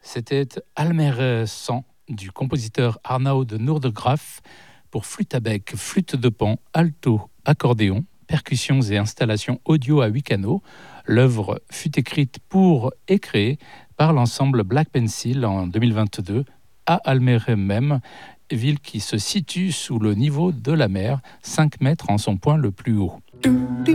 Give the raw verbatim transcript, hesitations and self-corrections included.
C'était Almere cent du compositeur Arnaud de Noordegraf pour flûte à bec, flûte de pan, alto, accordéon, percussions et installations audio à huit canaux. L'œuvre fut écrite pour et créée par l'ensemble Black Pencil en deux mille vingt-deux à Almere même, ville qui se situe sous le niveau de la mer, cinq mètres en son point le plus haut.